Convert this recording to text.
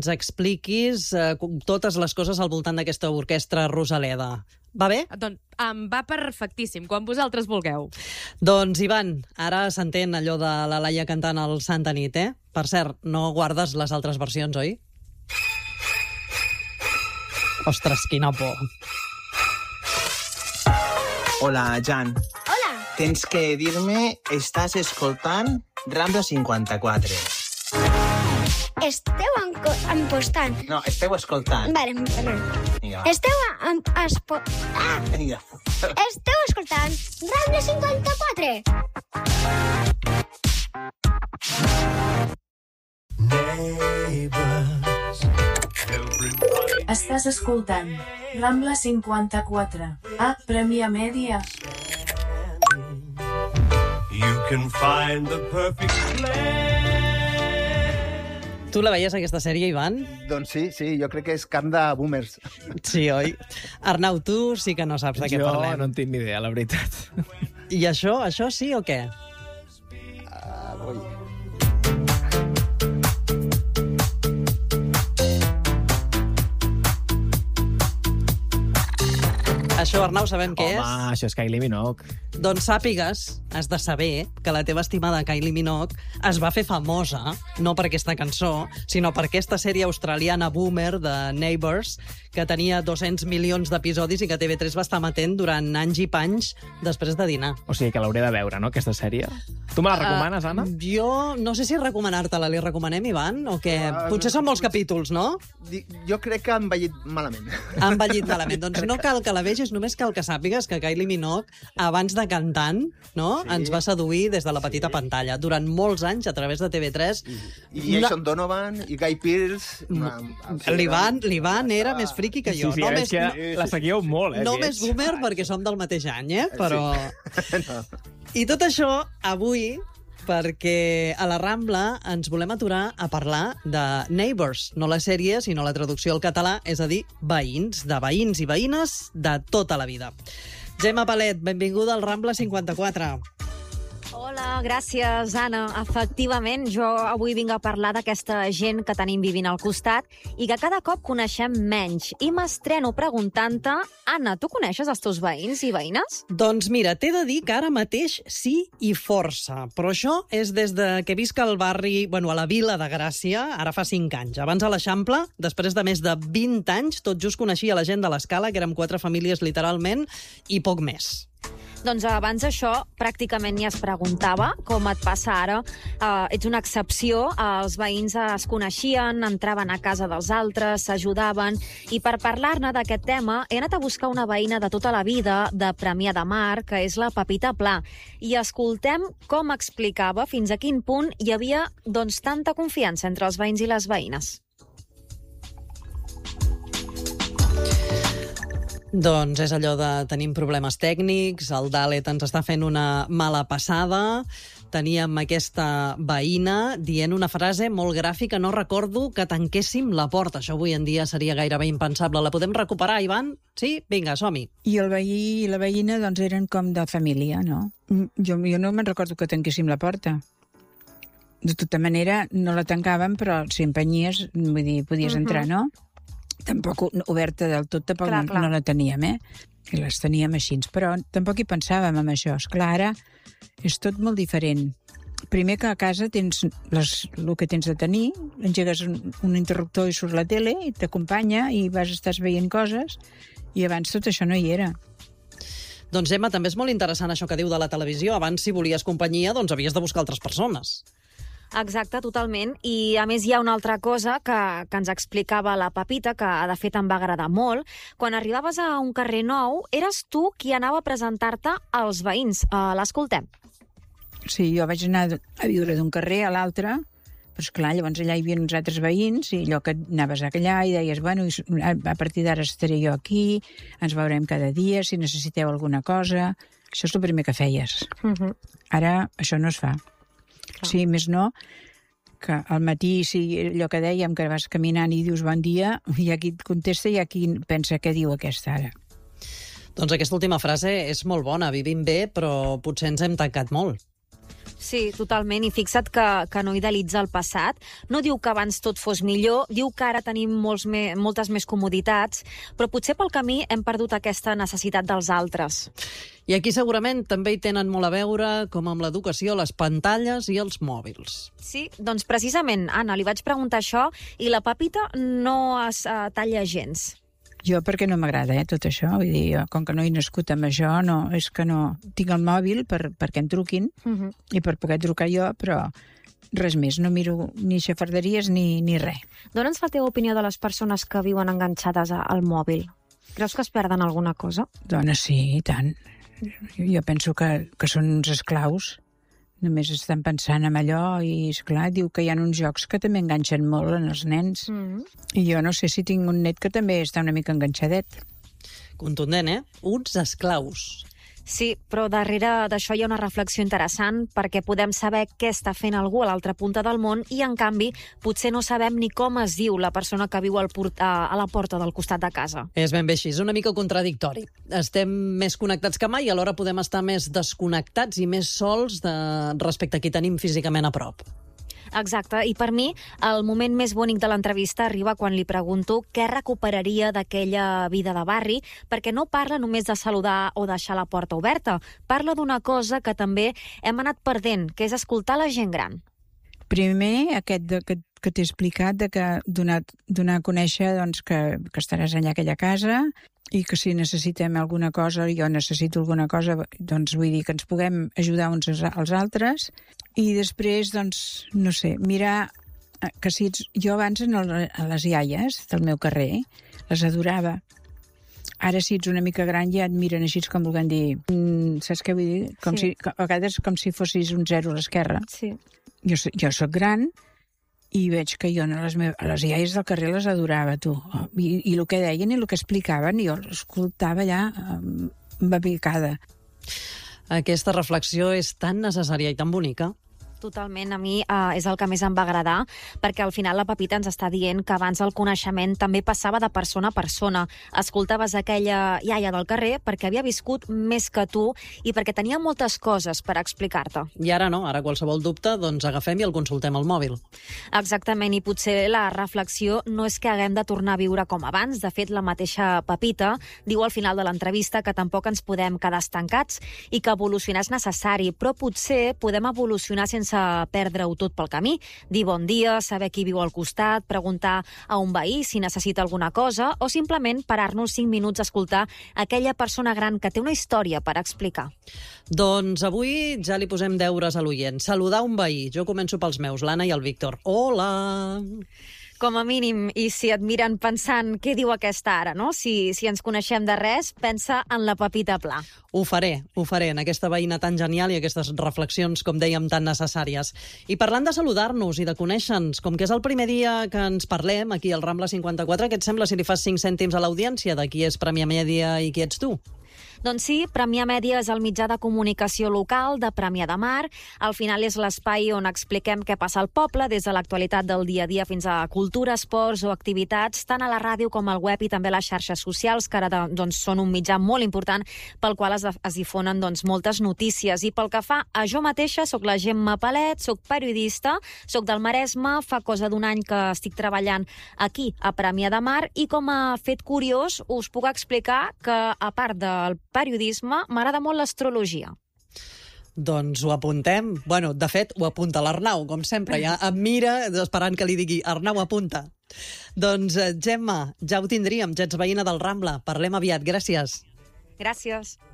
ens expliquis totes les coses al voltant d'aquesta orquestra Rosaleda. Va bé? Doncs em va perfectíssim, quan vosaltres vulgueu. Doncs, Ivan, ara s'entén allò de la Laia cantant el Santa Nit, eh? Per cert, no guardes les altres versions, oi? Ostres, quina por. Hola, Jan. Hola. Tens que dir-me, estàs escoltant Rambla 54. Esteu empostant. No, esteu escoltant. Vale, perdó. Vinga, Esteu vinga. Esteu escoltant Rambla 54. Estàs escoltant Rambla 54 a Premià Mèdia. You can find the perfect place. Tu la veies, aquesta sèrie, Ivan? Doncs sí, jo crec que és camp de boomers. Sí, oi? Arnau, tu sí que no saps de què parlem. Jo no en tinc ni idea, la veritat. I això sí o què? Ui. Això, Arnau, sabem què és? Home, això és Kylie Minogue. Doncs sàpigues, has de saber, que la teva estimada Kylie Minogue es va fer famosa, no per aquesta cançó, sinó per aquesta sèrie australiana boomer de Neighbours, que tenia 200 milions d'episodis i que TV3 va estar emetent durant anys i panys després de dinar. O sigui que l'hauré de veure, no, aquesta sèrie? Tu me la recomanes, Anna? Jo no sé si recomanar-te-la. Li recomanem, Ivan, o què? Potser són molts capítols, no? Jo crec que han envellit malament. Han envellit malament. Doncs no cal que la vegis, només cal que sàpigues que Kylie Minogue, abans de cantant, no? Sí. Ens va seduir des de la petita pantalla. Durant molts anys, a través de TV3. I Jason Donovan, i Guy Pearce... L'Ivan era més friki que jo. Sí, no és que la seguíeu molt, no més boomer, perquè som del mateix any, però... Sí. No. I tot això, avui, perquè a la Rambla ens volem aturar a parlar de Neighbours, no la sèrie, sinó la traducció al català, és a dir, veïns, de veïns i veïnes de tota la vida. Gemma Palet, benvinguda al Rambla 54. Hola, gràcies, Anna. Efectivament, jo avui vinc a parlar d'aquesta gent que tenim vivint al costat i que cada cop coneixem menys. I m'estreno preguntant-te, Anna, tu coneixes els teus veïns i veïnes? Doncs mira, t'he de dir que ara mateix sí i força, però això és des de que visc al barri, a la Vila de Gràcia, ara fa 5 anys. Abans a l'Eixample, després de més de 20 anys, tot just coneixia la gent de l'Escala, que érem 4 famílies literalment, i poc més. Doncs abans això pràcticament ni es preguntava, com et passa ara. Ets una excepció, els veïns es coneixien, entraven a casa dels altres, s'ajudaven, i per parlar-ne d'aquest tema he anat a buscar una veïna de tota la vida de Premià de Mar, que és la Pepita Pla, i escoltem com explicava fins a quin punt hi havia tanta confiança entre els veïns i les veïnes. Doncs és allò de tenim problemes tècnics, el Dalet ens està fent una mala passada, teníem aquesta veïna dient una frase molt gràfica, no recordo que tanquéssim la porta. Això avui en dia seria gairebé impensable. La podem recuperar, Ivan? Sí? Vinga, som-hi. I el veí i la veïna eren com de família, no? Jo no me'n recordo que tanquéssim la porta. De tota manera, no la tancàvem, però si empenyies, vull dir, podies entrar, no? Tampoc oberta del tot, tampoc no la teníem, I les teníem així, però tampoc hi pensàvem en això. Esclar, ara és tot molt diferent. Primer que a casa tens el que tens de tenir, engegues un interruptor i surt la tele i t'acompanya i estàs veient coses, i abans tot això no hi era. Doncs, Gemma, també és molt interessant això que diu de la televisió. Abans, si volies companyia, doncs havies de buscar altres persones. Exacte, totalment. I, a més, hi ha una altra cosa que ens explicava la Pepita, que, de fet, em va agradar molt. Quan arribaves a un carrer nou, eres tu qui anava a presentar-te als veïns. L'escoltem. Sí, jo vaig anar a viure d'un carrer a l'altre, però, esclar, llavors allà hi havia uns altres veïns, i allò que anaves allà i deies, a partir d'ara estaré jo aquí, ens veurem cada dia, si necessiteu alguna cosa. Això és el primer que feies. Ara això no es fa. Sí, més no, que al matí, allò que dèiem, que vas caminant i dius bon dia, hi ha qui et contesta i hi ha qui pensa què diu aquesta ara. Doncs aquesta última frase és molt bona. Vivim bé, però potser ens hem tancat molt. Sí, totalment, i fixa't que no idealitza el passat. No diu que abans tot fos millor, diu que ara tenim moltes més comoditats, però potser pel camí hem perdut aquesta necessitat dels altres. I aquí segurament també hi tenen molt a veure, com amb l'educació, les pantalles i els mòbils. Sí, doncs precisament, Anna, li vaig preguntar això i la Pepita no es talla gens. Jo perquè no m'agrada, tot això. Vull dir, jo, com que no he nascut amb això, no, és que no... Tinc el mòbil perquè em truquin i per poder trucar jo, però res més. No miro ni xafarderies ni res. Dóna'ns la teva opinió de les persones que viuen enganxades al mòbil. Creus que es perden alguna cosa? Dona, sí, i tant. Jo penso que són uns esclaus. Només estan pensant en allò i, esclar, diu que hi ha uns jocs que també enganxen molt en els nens. I jo no sé si tinc un net que també està una mica enganxadet. Contundent, Uns esclaus. Sí, però darrere d'això hi ha una reflexió interessant perquè podem saber què està fent algú a l'altra punta del món i, en canvi, potser no sabem ni com es diu la persona que viu a la porta del costat de casa. És ben bé així, és una mica contradictori. Estem més connectats que mai i alhora podem estar més desconnectats i més sols respecte a qui tenim físicament a prop. Exacte, i per mi el moment més bonic de l'entrevista arriba quan li pregunto què recuperaria d'aquella vida de barri, perquè no parla només de saludar o deixar la porta oberta, parla d'una cosa que també hem anat perdent, que és escoltar la gent gran. Primer, aquest que t'he explicat, de que donar a conèixer doncs, que estaràs allà a aquella casa i que si necessitem alguna cosa, jo necessito alguna cosa, doncs vull dir que ens puguem ajudar uns als altres. I després, doncs, no sé, mirar que si jo abans a les iaies del meu carrer les adorava. Ara, si ets una mica gran, ja et miren així com volent dir... saps què vull dir? A vegades com si fossis un 0 a l'esquerra. Sí. Jo soc gran i veig que jo a les iaies del carrer les adorava, tu. I el que deien i el que explicaven, jo l'escoltava allà embabicada. Aquesta reflexió és tan necessària i tan bonica. Totalment, a mi és el que més em va agradar, perquè al final la Pepita ens està dient que abans el coneixement també passava de persona a persona. Escoltaves aquella iaia del carrer perquè havia viscut més que tu i perquè tenia moltes coses per explicar-te. I ara no, ara qualsevol dubte, doncs agafem i el consultem al mòbil. Exactament, i potser la reflexió no és que haguem de tornar a viure com abans. De fet, la mateixa Pepita diu al final de l'entrevista que tampoc ens podem quedar estancats i que evolucionar és necessari, però potser podem evolucionar sense perdre-ho tot pel camí, dir bon dia, saber qui viu al costat, preguntar a un veí si necessita alguna cosa o simplement parar-nos 5 minuts a escoltar aquella persona gran que té una història per explicar. Doncs avui ja li posem deures a l'oient. Saludar un veí. Jo començo pels meus, l'Anna i el Víctor. Hola! Com a mínim, i si et miren pensant què diu aquesta ara, no? Si ens coneixem de res, pensa en la Pepita Pla. Ho faré, en aquesta veïna tan genial i aquestes reflexions, com dèiem, tan necessàries. I parlant de saludar-nos i de conèixer-nos, com que és el primer dia que ens parlem aquí al Rambla 54, què et sembla si li fas 5 cèntims a l'audiència de qui és Premià Mèdia i qui ets tu? Doncs sí, Premià Mèdia és el mitjà de comunicació local de Premià de Mar. Al final és l'espai on expliquem què passa al poble, des de l'actualitat del dia a dia fins a cultura, esports o activitats, tant a la ràdio com al web i també a les xarxes socials, que ara són un mitjà molt important pel qual es difonen moltes notícies. I pel que fa a jo mateixa, soc la Gemma Palet, soc periodista, soc del Maresme, fa cosa d'un any que estic treballant aquí, a Premià de Mar, i com a fet curiós us puc explicar que, a part del periodisme, m'agrada molt l'astrologia. Doncs ho apuntem. Bueno, de fet, ho apunta l'Arnau, com sempre. Ja em mira esperant que li digui Arnau, apunta. Doncs, Gemma, ja ho tindríem. Ja ets veïna del Rambla. Parlem aviat. Gràcies. Gràcies.